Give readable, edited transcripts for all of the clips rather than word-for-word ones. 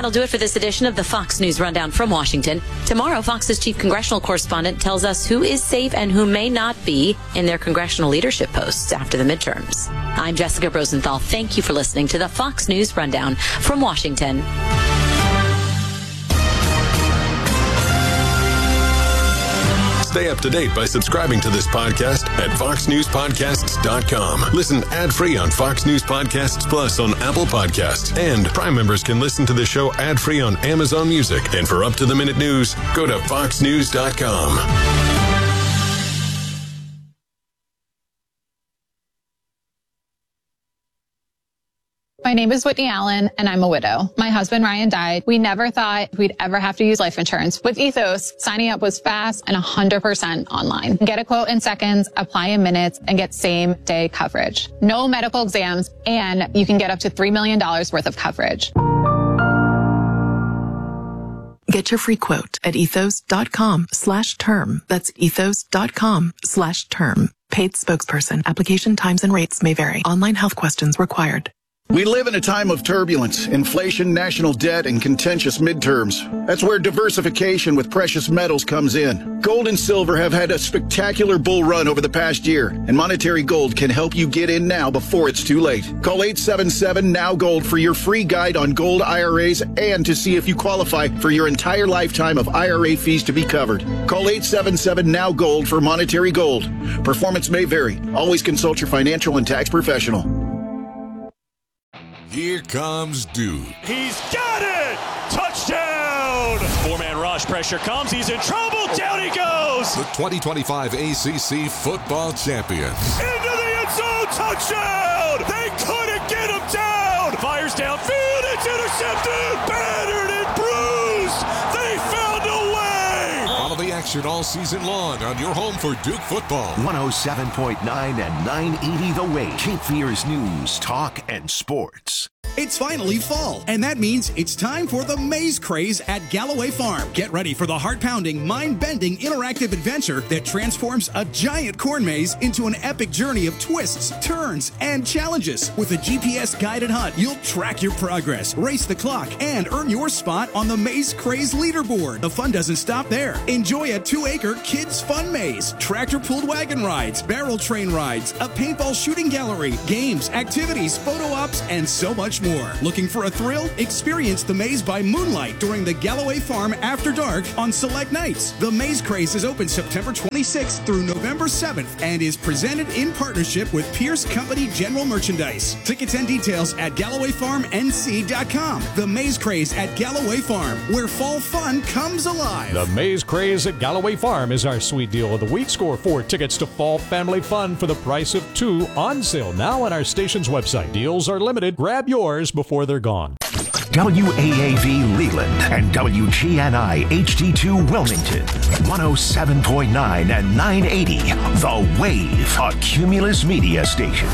That'll do it for this edition of the Fox News Rundown from Washington. Tomorrow, Fox's chief congressional correspondent tells us who is safe and who may not be in their congressional leadership posts after the midterms. I'm Jessica Rosenthal. Thank you for listening to the Fox News Rundown from Washington. Stay up to date by subscribing to this podcast at foxnewspodcasts.com. Listen ad-free on Fox News Podcasts Plus on Apple Podcasts. And Prime members can listen to the show ad-free on Amazon Music. And for up-to-the-minute news, go to foxnews.com. My name is Whitney Allen, and I'm a widow. My husband, Ryan, died. We never thought we'd ever have to use life insurance. With Ethos, signing up was fast and 100% online. Get a quote in seconds, apply in minutes, and get same-day coverage. No medical exams, and you can get up to $3 million worth of coverage. Get your free quote at ethos.com/term. That's ethos.com/term. Paid spokesperson. Application times and rates may vary. Online health questions required. We live in a time of turbulence, inflation, national debt, and contentious midterms. That's where diversification with precious metals comes in. Gold and silver have had a spectacular bull run over the past year, and Monetary Gold can help you get in now before it's too late. Call 877-NOW-GOLD for your free guide on gold IRAs and to see if you qualify for your entire lifetime of IRA fees to be covered. Call 877-NOW-GOLD for Monetary Gold. Performance may vary. Always consult your financial and tax professional. Here comes Dude. He's got it! Touchdown! Four-man rush, pressure comes, he's in trouble, down he goes! The 2025 ACC football champions. Into the end zone, touchdown! They couldn't get him down! Fires downfield, it's intercepted! Battered and bruised! They found a way! Follow the action all season long on your home for Duke football. 107.9 and 980 The Way. Cape Fear's news, talk, and sports. It's finally fall, and that means it's time for the Maze Craze at Galloway Farm. Get ready for the heart-pounding, mind-bending, interactive adventure that transforms a giant corn maze into an epic journey of twists, turns, and challenges. With a GPS-guided hunt, you'll track your progress, race the clock, and earn your spot on the Maze Craze leaderboard. The fun doesn't stop there. Enjoy a 2-acre kids' fun maze, tractor-pulled wagon rides, barrel train rides, a paintball shooting gallery, games, activities, photo ops, and so much more. Looking for a thrill? Experience the maze by moonlight during the Galloway Farm After Dark on select nights. The Maze Craze is open September 26th through November 7th and is presented in partnership with Pierce Company General Merchandise. Tickets and details at GallowayFarmNC.com. The Maze Craze at Galloway Farm, where fall fun comes alive. The Maze Craze at Galloway Farm is our sweet deal of the week. Score 4 tickets to fall family fun for the price of 2 on sale now on our station's website. Deals are limited. Grab yours before they're gone. WAAV Leland and WGNI HD2 Wilmington. 107.9 and 980 The Wave, a Cumulus media station.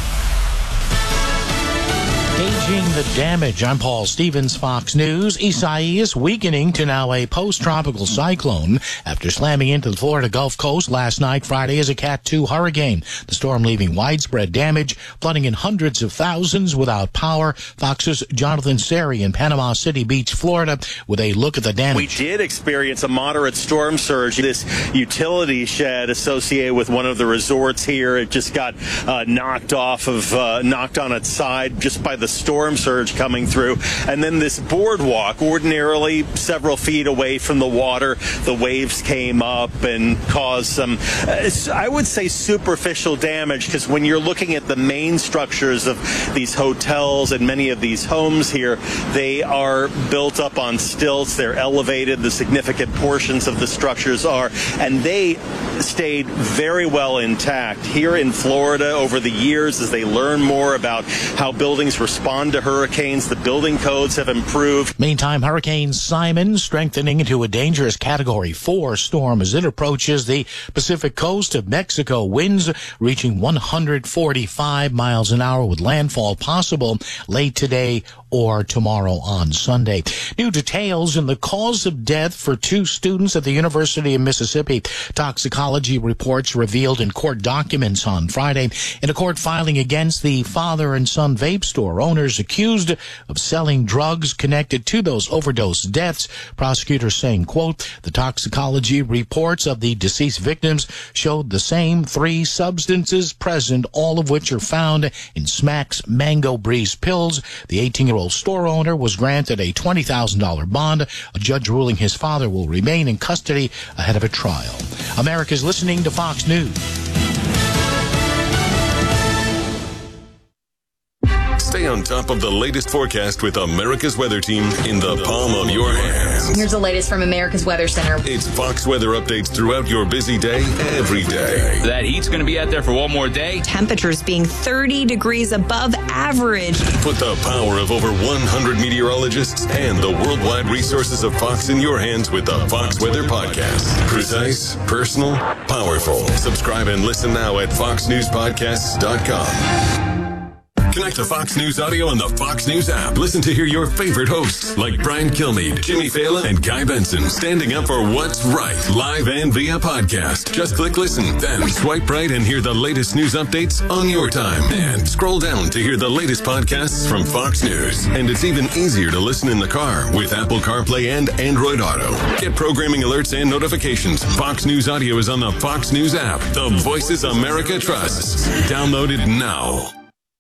Gauging the damage. I'm Paul Stevens, Fox News. Isaias weakening to now a post-tropical cyclone after slamming into the Florida Gulf Coast last night, Friday, as a Cat 2 hurricane. The storm leaving widespread damage, flooding in hundreds of thousands without power. Fox's Jonathan Seri in Panama City Beach, Florida, with a look at the damage. We did experience a moderate storm surge. This utility shed associated with one of the resorts here, it just got knocked on its side just by the storm surge coming through. And then this boardwalk, ordinarily several feet away from the water, the waves came up and caused some, I would say, superficial damage, because when you're looking at the main structures of these hotels and many of these homes here, they are built up on stilts. They're elevated. The significant portions of the structures are, and they stayed very well intact. Here in Florida, over the years, as they learn more about how buildings respond to hurricanes, the building codes have improved. Meantime, Hurricane Simon strengthening into a dangerous Category 4 storm as it approaches the Pacific coast of Mexico. Winds reaching 145 miles an hour with landfall possible late today or tomorrow on Sunday. New details in the cause of death for 2 students at the University of Mississippi. Toxicology reports revealed in court documents on Friday in a court filing against the father and son vape store owners accused of selling drugs connected to those overdose deaths. Prosecutors saying, quote, the toxicology reports of the deceased victims showed the same 3 substances present, all of which are found in Smack's Mango Breeze pills. The 18-year-old store owner was granted a $20,000 bond, a judge ruling his father will remain in custody ahead of a trial. America's listening to Fox News. Stay on top of the latest forecast with America's Weather Team in the palm of your hands. Here's the latest from America's Weather Center. It's Fox weather updates throughout your busy day, every day. That heat's going to be out there for one more day. Temperatures being 30 degrees above average. Put the power of over 100 meteorologists and the worldwide resources of Fox in your hands with the Fox Weather Podcast. Precise, personal, powerful. Subscribe and listen now at foxnewspodcasts.com. Connect to Fox News Audio on the Fox News app. Listen to hear your favorite hosts like Brian Kilmeade, Jimmy Fallon, and Guy Benson standing up for what's right, live and via podcast. Just click listen, then swipe right and hear the latest news updates on your time. And scroll down to hear the latest podcasts from Fox News. And it's even easier to listen in the car with Apple CarPlay and Android Auto. Get programming alerts and notifications. Fox News Audio is on the Fox News app. The voices America trusts. Download it now.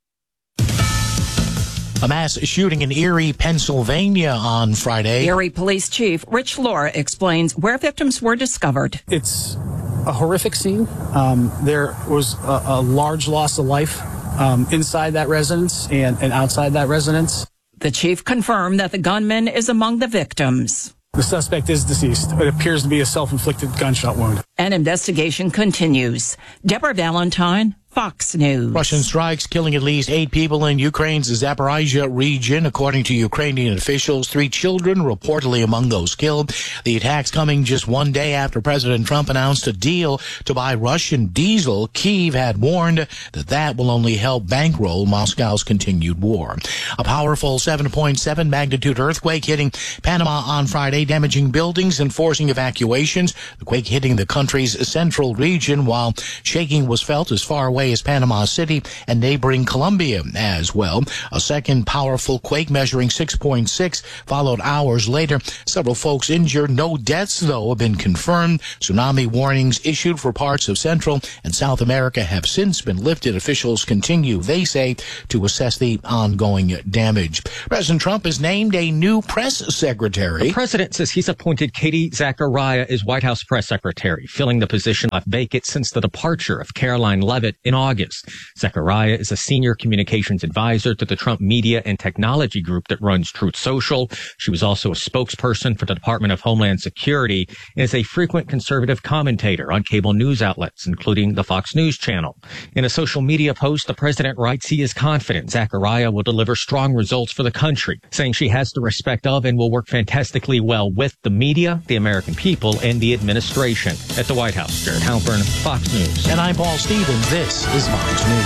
A mass shooting in Erie, Pennsylvania on Friday. Erie Police Chief Rich Laura explains where victims were discovered. It's a horrific scene. There was a large loss of life inside that residence and outside that residence. The chief confirmed that the gunman is among the victims. The suspect is deceased. It appears to be a self-inflicted gunshot wound. An investigation continues. Deborah Valentine, Fox News. Russian strikes killing at least 8 people in Ukraine's Zaporizhzhia region. According to Ukrainian officials, 3 children reportedly among those killed. The attacks coming just one day after President Trump announced a deal to buy Russian diesel. Kyiv had warned that will only help bankroll Moscow's continued war. A powerful 7.7 magnitude earthquake hitting Panama on Friday, damaging buildings and forcing evacuations. The quake hitting the country's central region, while shaking was felt as far away as Panama City and neighboring Colombia as well. A second powerful quake measuring 6.6 followed hours later. Several folks injured. No deaths, though, have been confirmed. Tsunami warnings issued for parts of Central and South America have since been lifted. Officials continue, they say, to assess the ongoing damage. President Trump has named a new press secretary. The president says he's appointed Katie Zachariah as White House press secretary, filling the position left vacant since the departure of Caroline Leavitt in August. Zachariah is a senior communications advisor to the Trump Media and Technology Group that runs Truth Social. She was also a spokesperson for the Department of Homeland Security and is a frequent conservative commentator on cable news outlets, including the Fox News Channel. In a social media post, the president writes he is confident Zachariah will deliver strong results for the country, saying she has the respect of and will work fantastically well with the media, the American people, and the administration. At the White House, Jared Halpern, Fox News. And I'm Paul Stevens. This is Fox News.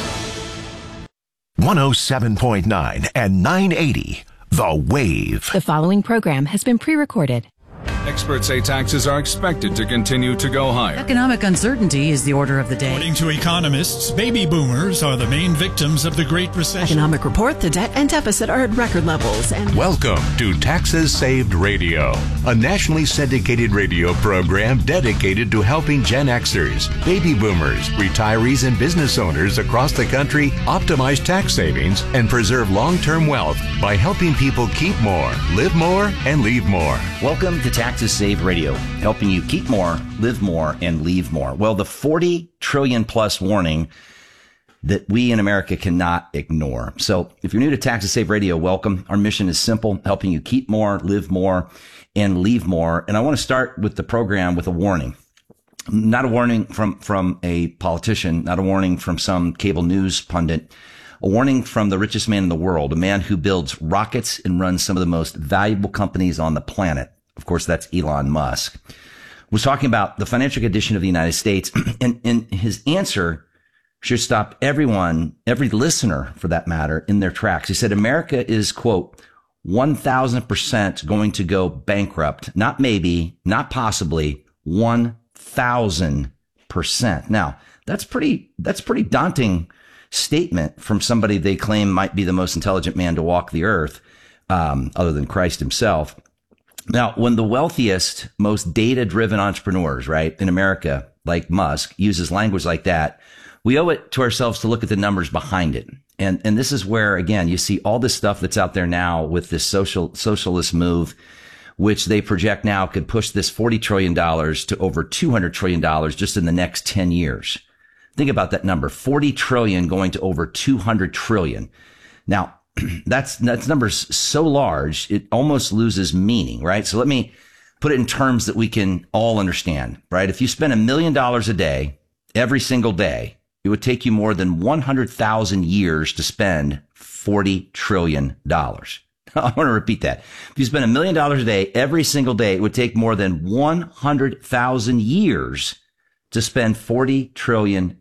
107.9 and 980, The Wave. The following program has been pre-recorded. Experts say taxes are expected to continue to go higher. Economic uncertainty is the order of the day. According to economists, baby boomers are the main victims of the Great Recession. Economic report, the debt and deficit are at record levels. And welcome to Taxes Saved Radio, a nationally syndicated radio program dedicated to helping Gen Xers, baby boomers, retirees, and business owners across the country optimize tax savings and preserve long-term wealth by helping people keep more, live more, and leave more. Welcome to Taxes Saved Radio, helping you keep more, live more, and leave more. Well, the 40 trillion plus warning that we in America cannot ignore. So if you're new to Taxes Saved Radio, welcome. Our mission is simple, helping you keep more, live more, and leave more. And I want to start with the program with a warning. Not a warning from a politician, not a warning from some cable news pundit, a warning from the richest man in the world, a man who builds rockets and runs some of the most valuable companies on the planet. Of course, that's Elon Musk. Was talking about the financial condition of the United States, and his answer should stop everyone, every listener for that matter, in their tracks. He said, America is, quote, 1,000% going to go bankrupt. Not maybe, not possibly, 1,000%. Now, that's pretty daunting statement from somebody they claim might be the most intelligent man to walk the earth, other than Christ himself. Now, when the wealthiest, most data-driven entrepreneurs, right, in America, like Musk, uses language like that, we owe it to ourselves to look at the numbers behind it. And this is where, again, you see all this stuff that's out there now with this socialist move, which they project now could push this $40 trillion to over $200 trillion just in the next 10 years. Think about that number, 40 trillion going to over 200 trillion. Now, that's numbers so large, it almost loses meaning, right? So let me put it in terms that we can all understand, right? If you spend $1 million a day, every single day, it would take you more than 100,000 years to spend $40 trillion. I want to repeat that. If you spend $1 million a day, every single day, it would take more than 100,000 years to spend $40 trillion.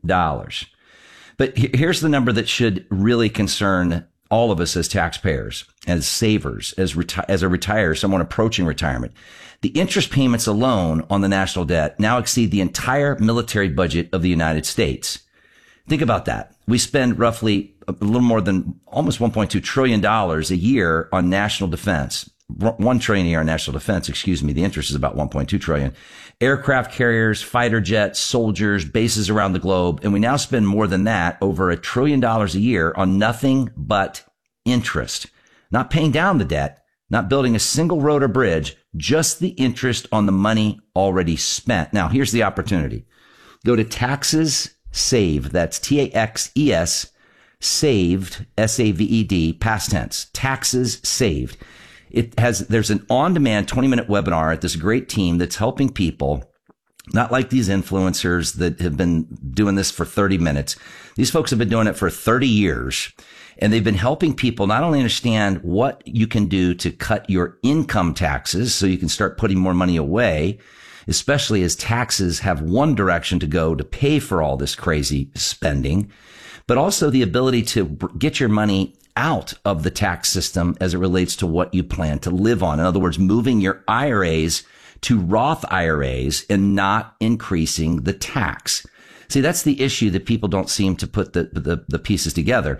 But here's the number that should really concern all of us as taxpayers, as savers, as a retirer, someone approaching retirement. The interest payments alone on the national debt now exceed the entire military budget of the United States. Think about that. We spend roughly a little more than almost $1.2 trillion a year on national defense. $1 trillion a year on national defense, excuse me. The interest is about $1.2 trillion. Aircraft carriers, fighter jets, soldiers, bases around the globe. And we now spend more than that, over $1 trillion a year, on nothing but interest. Not paying down the debt, not building a single road or bridge, just the interest on the money already spent. Now, here's the opportunity. Go to Taxes Saved. That's TAXES, saved, SAVED, past tense. Taxes Saved. There's an on-demand 20-minute webinar at this great team that's helping people, not like these influencers that have been doing this for 30 minutes. These folks have been doing it for 30 years, and they've been helping people not only understand what you can do to cut your income taxes so you can start putting more money away, especially as taxes have one direction to go to pay for all this crazy spending, but also the ability to get your money out of the tax system as it relates to what you plan to live on. In other words, moving your IRAs to Roth IRAs and not increasing the tax. See, that's the issue that people don't seem to put the pieces together.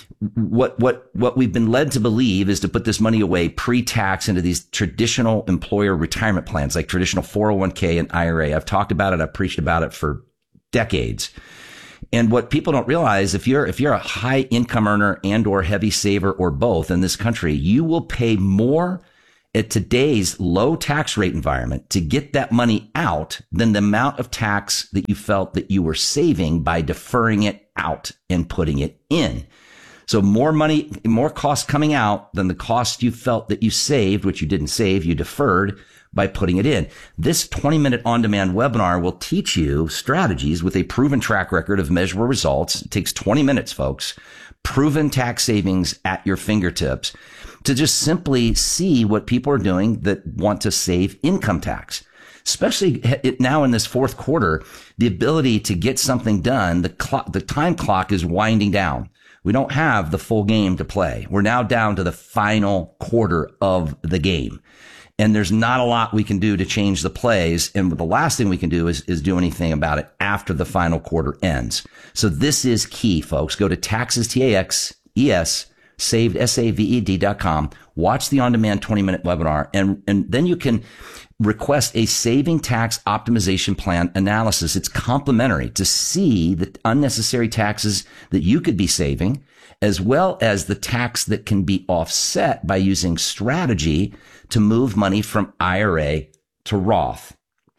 What we've been led to believe is to put this money away pre-tax into these traditional employer retirement plans, like traditional 401k and IRA. I've talked about it. I've preached about it for decades. And what people don't realize, if you're a high income earner and or heavy saver or both in this country, you will pay more at today's low tax rate environment to get that money out than the amount of tax that you felt that you were saving by deferring it out and putting it in. So more money, more cost coming out than the cost you felt that you saved, which you didn't save, you deferred by putting it in. This 20-minute on-demand webinar will teach you strategies with a proven track record of measurable results. It takes 20 minutes, folks. Proven tax savings at your fingertips to just simply see what people are doing that want to save income tax. Especially now in this fourth quarter, the ability to get something done, the time clock is winding down. We don't have the full game to play. We're now down to the final quarter of the game. And there's not a lot we can do to change the plays. And the last thing we can do is do anything about it after the final quarter ends. So this is key, folks. Go to Taxes, TAXES, saved, SAVED.com. Watch the on-demand 20-minute webinar. And then you can request a saving tax optimization plan analysis. It's complimentary to see the unnecessary taxes that you could be saving, as well as the tax that can be offset by using strategy to move money from IRA to Roth.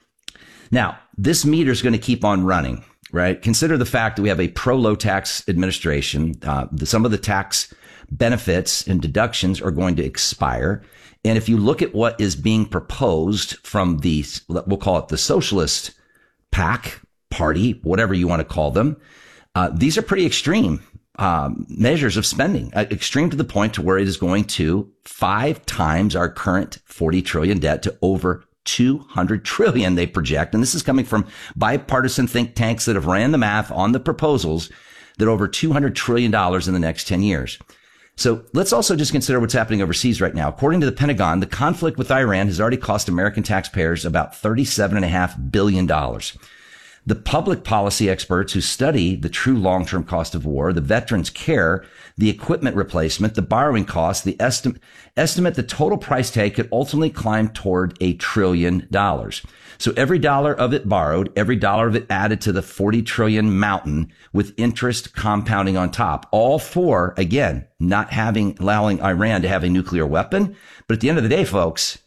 Now, this meter is going to keep on running, right? Consider the fact that we have a pro-low tax administration. Some of the tax benefits and deductions are going to expire. And if you look at what is being proposed from we'll call it the socialist PAC party, whatever you want to call them, these are pretty extreme measures of spending, extreme to the point to where it is going to 5 times our current 40 trillion debt to over 200 trillion, they project. And this is coming from bipartisan think tanks that have ran the math on the proposals that over $200 trillion in the next 10 years. So let's also just consider what's happening overseas right now. According to the Pentagon, the conflict with Iran has already cost American taxpayers about $37.5 billion. The public policy experts who study the true long-term cost of war, the veterans' care, the equipment replacement, the borrowing costs, the estimate the total price tag could ultimately climb toward $1 trillion. So every dollar of it borrowed, every dollar of it added to the 40 trillion mountain with interest compounding on top, all for, again, not allowing Iran to have a nuclear weapon. But at the end of the day, folks,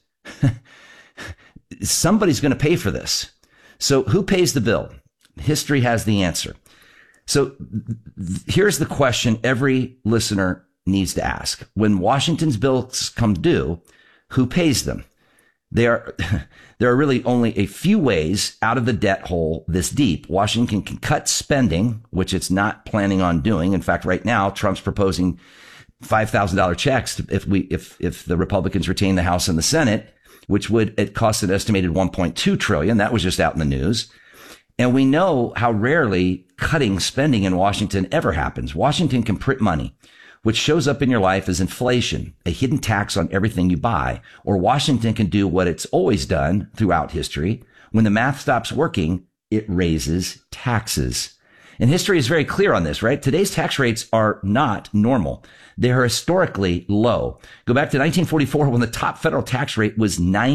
somebody's going to pay for this. So who pays the bill? History has the answer. So here's the question every listener needs to ask. When Washington's bills come due, who pays them? There are really only a few ways out of the debt hole this deep. Washington can cut spending, which it's not planning on doing. In fact, right now, Trump's proposing $5,000 checks if the Republicans retain the House and the Senate, which it cost an estimated $1.2 trillion. That was just out in the news. And we know how rarely cutting spending in Washington ever happens. Washington can print money, which shows up in your life as inflation, a hidden tax on everything you buy. Or Washington can do what it's always done throughout history. When the math stops working, it raises taxes. And history is very clear on this, right? Today's tax rates are not normal. They are historically low. Go back to 1944 when the top federal tax rate was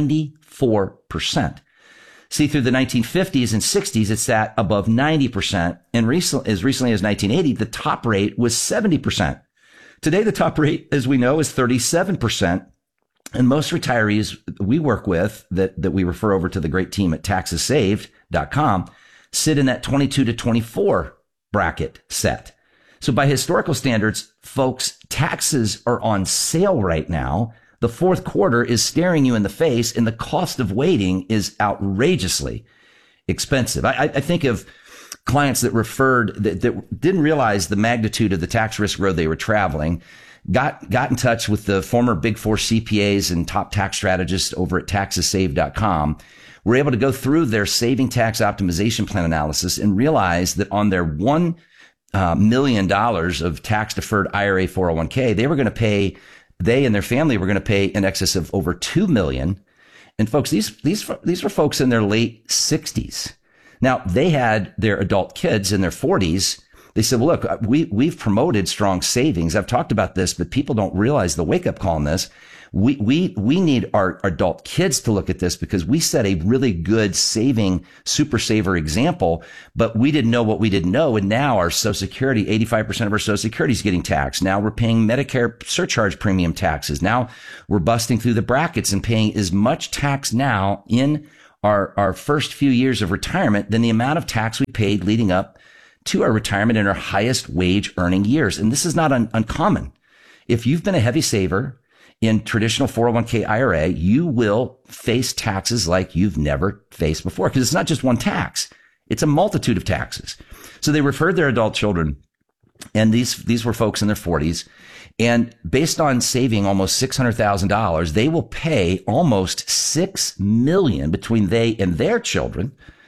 94%. See, through the 1950s and 60s, it sat above 90%. And as recently as 1980, the top rate was 70%. Today, the top rate, as we know, is 37%. And most retirees we work with that we refer over to the great team at taxessaved.com sit in that 22 to 24 bracket set. So by historical standards, folks, taxes are on sale right now. The fourth quarter is staring you in the face, and the cost of waiting is outrageously expensive. I think of clients that didn't realize the magnitude of the tax risk road they were traveling, got in touch with the former Big Four CPAs and top tax strategists over at taxessaved.com. Were able to go through their saving tax optimization plan analysis and realize that on their $1 million of tax deferred IRA 401k, they and their family were going to pay in excess of over $2 million. And folks, these were folks in their late 60s. Now, they had their adult kids in their 40s. They said, well, look, we've promoted strong savings. I've talked about this, but people don't realize the wake up call on this. We need our adult kids to look at this because we set a really good saving super saver example, but we didn't know what we didn't know. And now our Social Security, 85% of our Social Security is getting taxed. Now we're paying Medicare surcharge premium taxes. Now we're busting through the brackets and paying as much tax now in our first few years of retirement than the amount of tax we paid leading up to our retirement in our highest wage earning years. And this is not uncommon. If you've been a heavy saver in traditional 401k IRA, you will face taxes like you've never faced before because it's not just one tax. It's a multitude of taxes. So they referred their adult children, and these were folks in their 40s. And based on saving almost $600,000, they will pay almost $6 million between they and their children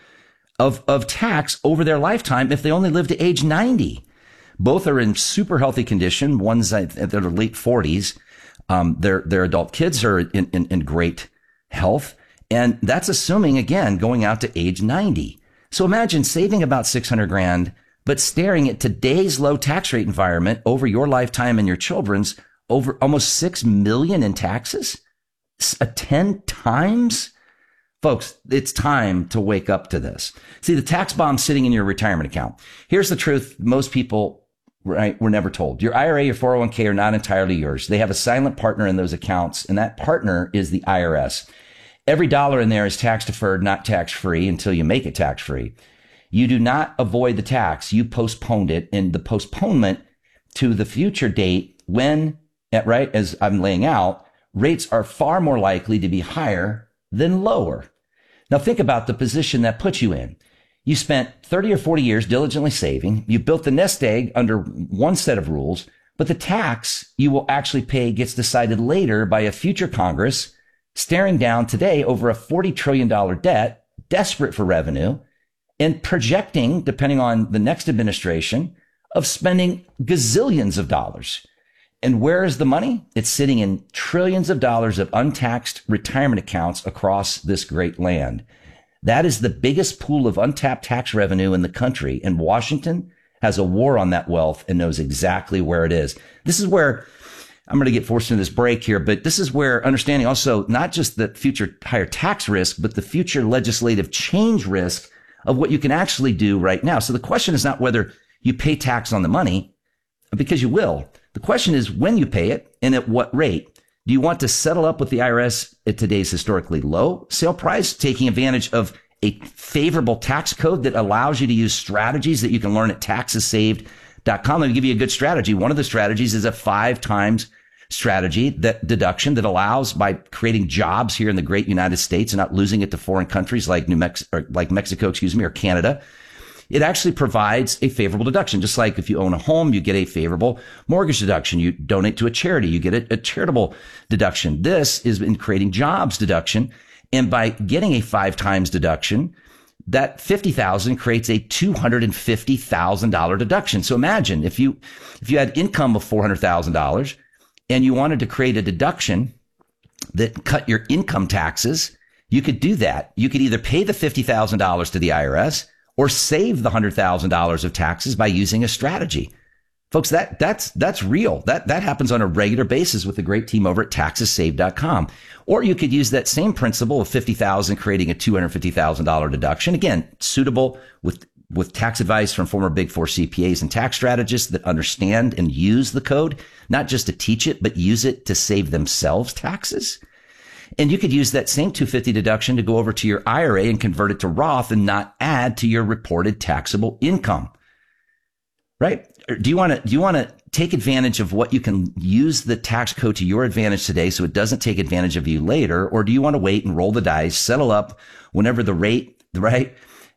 of tax over their lifetime if they only live to age 90. Both are in super healthy condition. One's at their late 40s. Their adult kids are in great health. And that's assuming, again, going out to age 90. So imagine saving about $600,000, but staring at today's low tax rate environment over your lifetime and your children's over almost $6 million in taxes. 10 times. Folks, it's time to wake up to this. See, the tax bomb's sitting in your retirement account. Here's the truth. Most people, right, were never told. Your IRA, your 401k are not entirely yours. They have a silent partner in those accounts, and that partner is the IRS. Every dollar in there is tax deferred, not tax free until you make it tax free. You do not avoid the tax. You postponed it, and the postponement to the future date when, right, as I'm laying out, rates are far more likely to be higher than lower. Now think about the position that puts you in. You spent 30 or 40 years diligently saving. You built the nest egg under one set of rules, but the tax you will actually pay gets decided later by a future Congress staring down today over a $40 trillion debt, desperate for revenue, and projecting, depending on the next administration, of spending gazillions of dollars. And where is the money? It's sitting in trillions of dollars of untaxed retirement accounts across this great land. That is the biggest pool of untapped tax revenue in the country. And Washington has a war on that wealth and knows exactly where it is. This is where I'm going to get forced into this break here, but this is where understanding also not just the future higher tax risk, but the future legislative change risk of what you can actually do right now. So the question is not whether you pay tax on the money, because you will. The question is when you pay it and at what rate. Do you want to settle up with the IRS at today's historically low sale price, taking advantage of a favorable tax code that allows you to use strategies that you can learn at taxessaved.com? Let me give you a good strategy. One of the strategies is a 5 times strategy, that deduction that allows, by creating jobs here in the great United States and not losing it to foreign countries like Mexico, or Canada. It actually provides a favorable deduction. Just like if you own a home, you get a favorable mortgage deduction. You donate to a charity, you get a charitable deduction. This is in creating jobs deduction. And by getting a 5 times deduction, that $50,000 creates a $250,000 deduction. So imagine if you had income of $400,000 and you wanted to create a deduction that cut your income taxes, you could do that. You could either pay the $50,000 to the IRS or save the $100,000 of taxes by using a strategy. Folks, that's real. That happens on a regular basis with the great team over at taxessaved.com. Or you could use that same principle of $50,000 creating a $250,000 deduction. Again, suitable with tax advice from former Big Four CPAs and tax strategists that understand and use the code, not just to teach it, but use it to save themselves taxes. And you could use that same $250 deduction to go over to your IRA and convert it to Roth and not add to your reported taxable income. Right? Or do you want to take advantage of what you can use the tax code to your advantage today so it doesn't take advantage of you later? Or do you want to wait and roll the dice, settle up whenever the rate, right?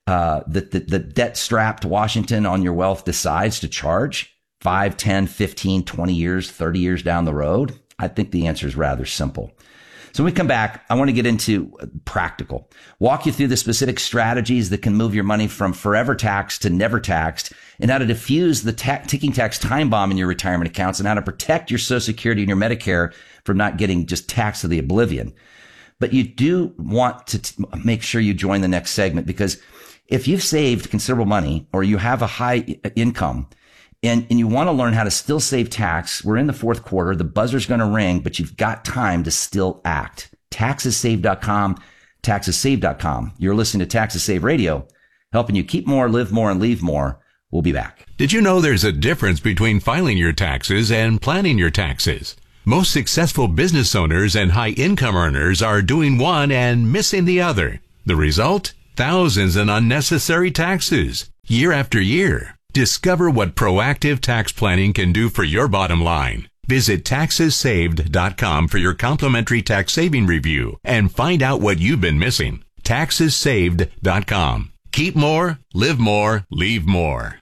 The debt strapped Washington on your wealth decides to charge 5, 10, 15, 20 years, 30 years down the road? I think the answer is rather simple. So when we come back, I want to get into practical, walk you through the specific strategies that can move your money from forever taxed to never taxed, and how to diffuse the ticking tax time bomb in your retirement accounts, and how to protect your Social Security and your Medicare from not getting just taxed to the oblivion. But you do want to make sure you join the next segment, because if you've saved considerable money or you have a high income, and you want to learn how to still save tax, we're in the fourth quarter. The buzzer's going to ring, but you've got time to still act. Taxessaved.com, taxessaved.com. You're listening to Taxes Save Radio, helping you keep more, live more, and leave more. We'll be back. Did you know there's a difference between filing your taxes and planning your taxes? Most successful business owners and high income earners are doing one and missing the other. The result? Thousands in unnecessary taxes, year after year. Discover what proactive tax planning can do for your bottom line. Visit taxessaved.com for your complimentary tax saving review and find out what you've been missing. Taxessaved.com. Keep more, live more, leave more.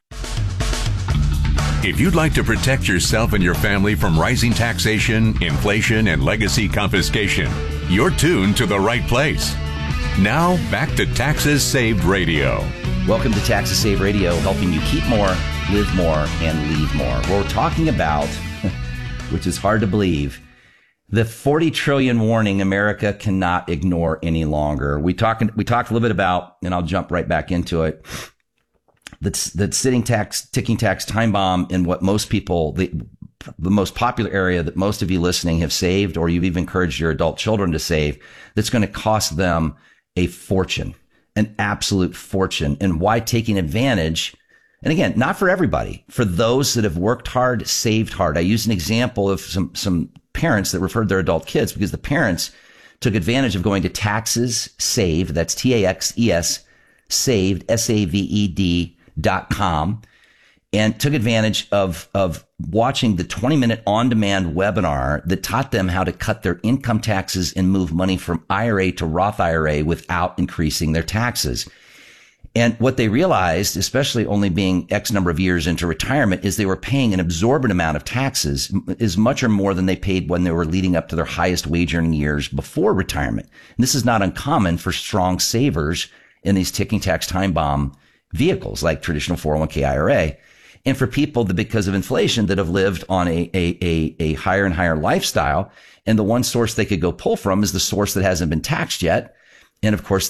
If you'd like to protect yourself and your family from rising taxation, inflation, and legacy confiscation, you're tuned to the right place. Now, back to Taxes Saved Radio. Welcome to Taxes Save Radio, helping you keep more, live more, and leave more. We're talking about, which is hard to believe, the 40 trillion warning America cannot ignore any longer. We talked a little bit about, and I'll jump right back into it, that ticking tax time bomb in what most people, the most popular area that most of you listening have saved, or you've even encouraged your adult children to save, that's going to cost them a fortune, an absolute fortune. And why taking advantage? And again, not for everybody, for those that have worked hard, saved hard. I used an example of some parents that referred their adult kids, because the parents took advantage of going to Taxes Saved. That's TAXES saved, SAVED.com, and took advantage of watching the 20-minute on-demand webinar that taught them how to cut their income taxes and move money from IRA to Roth IRA without increasing their taxes. And what they realized, especially only being X number of years into retirement, is they were paying an absorbent amount of taxes, as much or more than they paid when they were leading up to their highest wage earning years before retirement. And this is not uncommon for strong savers in these ticking tax time bomb vehicles like traditional 401k IRA. And for people that, because of inflation, that have lived on a higher and higher lifestyle, and the one source they could go pull from is the source that hasn't been taxed yet. And of course, that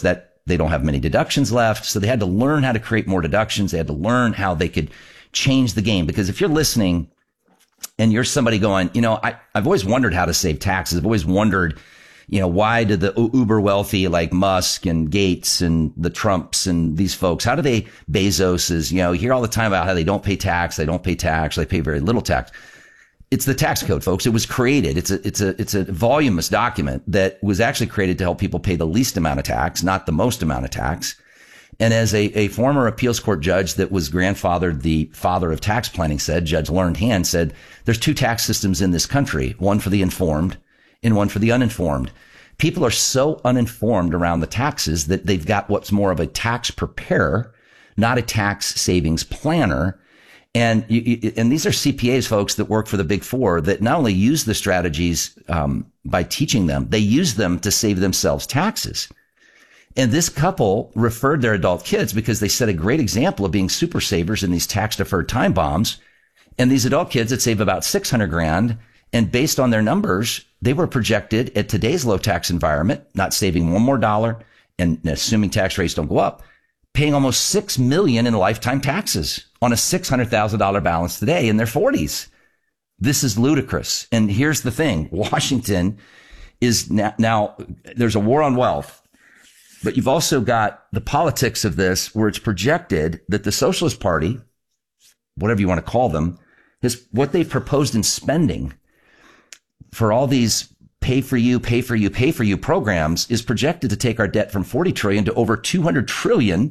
They don't have many deductions left. So they had to learn how to create more deductions. They had to learn how they could change the game. Because if you're listening and you're somebody going, I've always wondered how to save taxes. I've always wondered, why do the uber wealthy like Musk and Gates and the Trumps and these folks, how do they, Bezos you hear all the time about how they don't pay tax, they pay very little tax. It's the tax code, folks. It was created. It's a voluminous document that was actually created to help people pay the least amount of tax, not the most amount of tax. And as a former appeals court judge that was grandfathered the father of tax planning said, Judge Learned Hand said, there's two tax systems in this country, one for the informed and one for the uninformed. People are so uninformed around the taxes that they've got what's more of a tax preparer, not a tax savings planner. And these are CPAs, folks, that work for the Big Four that not only use the strategies by teaching them, they use them to save themselves taxes. And this couple referred their adult kids because they set a great example of being super savers in these tax deferred time bombs. And these adult kids that save about $600,000, and based on their numbers, they were projected at today's low tax environment, not saving one more dollar, and assuming tax rates don't go up, paying almost $6 million in lifetime taxes on a $600,000 balance today in their 40s. This is ludicrous. And here's the thing. Washington is now there's a war on wealth, but you've also got the politics of this where it's projected that the Socialist Party, whatever you want to call them, is what they've proposed in spending for all these pay for you programs is projected to take our debt from 40 trillion to over 200 trillion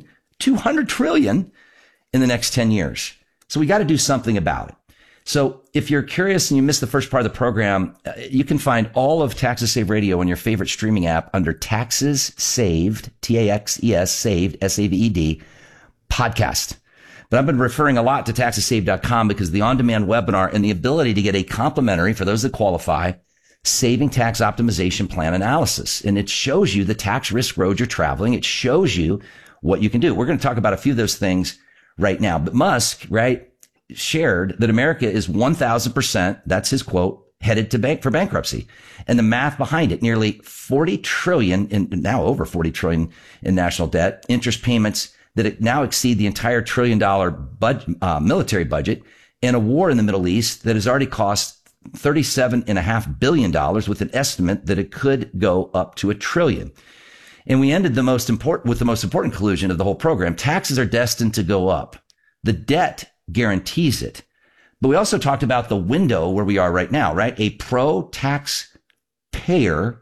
in the next 10 years. So we got to do something about it. So if you're curious and you missed the first part of the program, you can find all of Taxes Saved Radio on your favorite streaming app under Taxes Saved, Taxes Saved, SAVED, podcast. But I've been referring a lot to TaxesSaved.com because the on-demand webinar and the ability to get a complimentary, for those that qualify, saving tax optimization plan analysis. And it shows you the tax risk road you're traveling. It shows you what you can do. We're going to talk about a few of those things right now. But Musk, right, shared that America is 1,000%, that's his quote, headed to for bankruptcy. And the math behind it, nearly 40 trillion, now over 40 trillion in national debt, interest payments that now exceed the entire $1 trillion military budget, and a war in the Middle East that has already cost $37.5 billion with an estimate that it could go up to $1 trillion. And we ended with the most important conclusion of the whole program. Taxes are destined to go up. The debt guarantees it. But we also talked about the window where we are right now, right? A pro-taxpayer,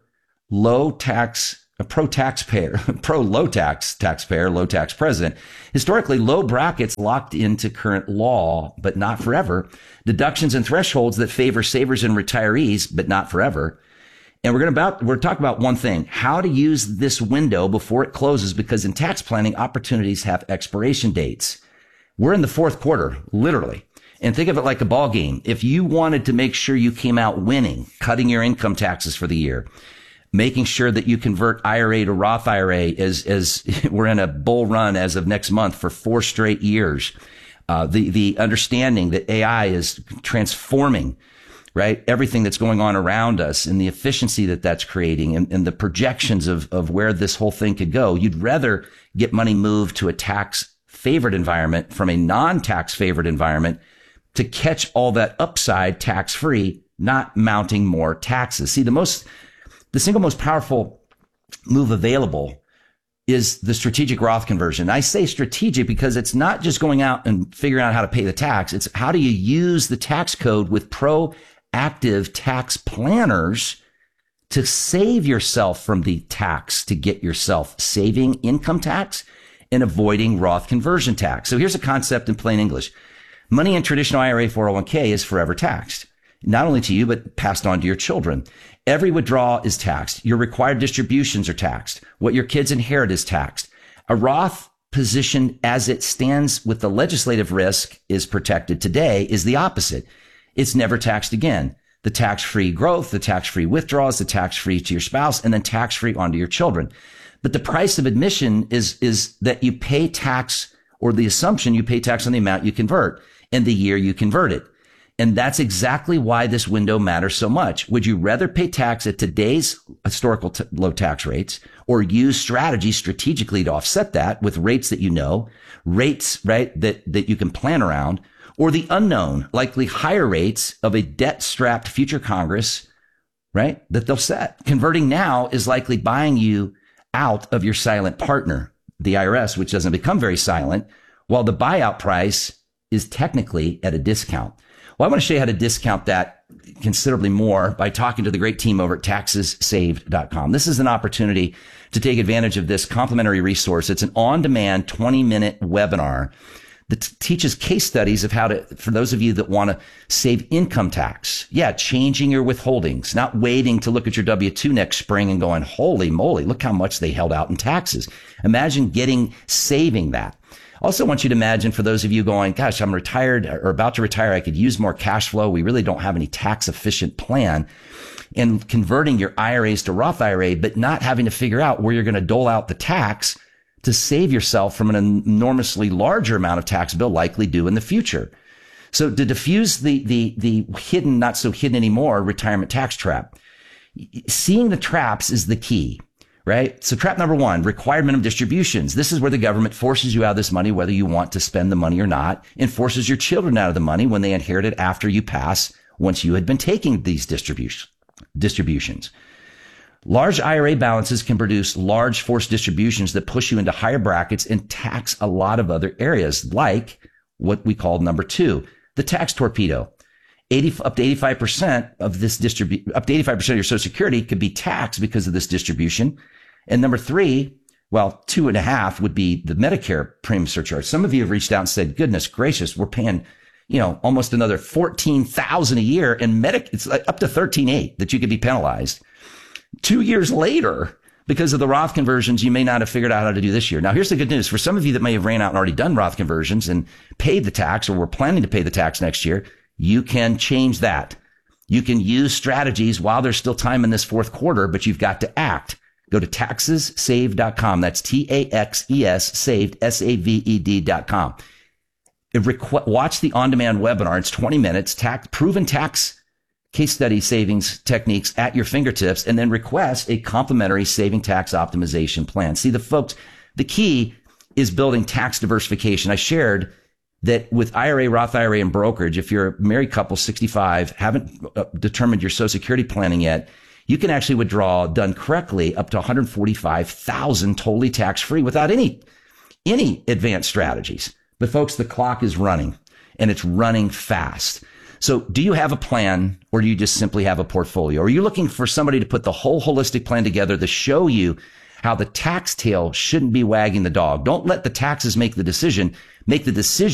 pro-low-tax taxpayer, low-tax president. Historically, low brackets locked into current law, but not forever. Deductions and thresholds that favor savers and retirees, but not forever. And we're talking about one thing, how to use this window before it closes, because in tax planning, opportunities have expiration dates. We're in the fourth quarter, literally. And think of it like a ball game. If you wanted to make sure you came out winning, cutting your income taxes for the year, making sure that you convert IRA to Roth IRA as we're in a bull run as of next month for 4 straight years. The understanding that AI is transforming, right, everything that's going on around us and the efficiency that that's creating and the projections of where this whole thing could go. You'd rather get money moved to a tax favored environment from a non-tax favored environment to catch all that upside tax free, not mounting more taxes. See, the single most powerful move available is the strategic Roth conversion. I say strategic because it's not just going out and figuring out how to pay the tax. It's how do you use the tax code with proactive tax planners to save yourself from the tax, to get yourself saving income tax and avoiding Roth conversion tax. So here's a concept in plain English. Money in traditional IRA 401k is forever taxed, not only to you, but passed on to your children. Every withdrawal is taxed. Your required distributions are taxed. What your kids inherit is taxed. A Roth position as it stands with the legislative risk is protected today is the opposite. It's never taxed again. The tax-free growth, the tax-free withdrawals, the tax-free to your spouse, and then tax-free onto your children. But the price of admission is that you pay tax, or the assumption you pay tax on the amount you convert and the year you convert it. And that's exactly why this window matters so much. Would you rather pay tax at today's historical low tax rates, or use strategies strategically to offset that with rates that you know, rates, right, that you can plan around, or the unknown, likely higher rates of a debt-strapped future Congress, right, that they'll set? Converting now is likely buying you out of your silent partner, the IRS, which doesn't become very silent, while the buyout price is technically at a discount. Well, I want to show you how to discount that considerably more by talking to the great team over at taxessaved.com. This is an opportunity to take advantage of this complimentary resource. It's an on-demand 20-minute webinar that teaches case studies of how to, for those of you that want to save income tax. Yeah, changing your withholdings, not waiting to look at your W-2 next spring and going, holy moly, look how much they held out in taxes. Imagine saving that. Also want you to imagine, for those of you going, gosh, I'm retired or about to retire, I could use more cash flow. We really don't have any tax efficient plan. And converting your IRAs to Roth IRA, but not having to figure out where you're going to dole out the tax to save yourself from an enormously larger amount of tax bill likely due in the future. So to diffuse the hidden, not so hidden anymore, retirement tax trap, seeing the traps is the key. Right? So trap number one, required minimum distributions. This is where the government forces you out of this money, whether you want to spend the money or not, and forces your children out of the money when they inherit it after you pass, once you had been taking these distributions. Large IRA balances can produce large forced distributions that push you into higher brackets and tax a lot of other areas, like what we call number two, the tax torpedo. Up to 85% of this up to 85% of your Social Security could be taxed because of this distribution. And number three, well, 2.5 would be the Medicare premium surcharge. Some of you have reached out and said, goodness gracious, we're paying, almost another $14,000 a year, and it's like up to $13,800 that you could be penalized. 2 years later, because of the Roth conversions, you may not have figured out how to do this year. Now, here's the good news. For some of you that may have ran out and already done Roth conversions and paid the tax, or were planning to pay the tax next year, you can change that. You can use strategies while there's still time in this fourth quarter, but you've got to act. Go to taxessaved.com. That's TAXES saved, SAVED.com. Watch the on-demand webinar. It's 20 minutes, proven tax case study savings techniques at your fingertips, and then request a complimentary saving tax optimization plan. See, the key is building tax diversification. I shared that with IRA, Roth IRA, and brokerage, if you're a married couple, 65, haven't determined your Social Security planning yet, you can actually withdraw, done correctly, up to $145,000 totally tax-free without any advanced strategies. But folks, the clock is running, and it's running fast. So do you have a plan, or do you just simply have a portfolio? Or are you looking for somebody to put the whole holistic plan together to show you how the tax tail shouldn't be wagging the dog? Don't let the taxes make the decision. Make the decision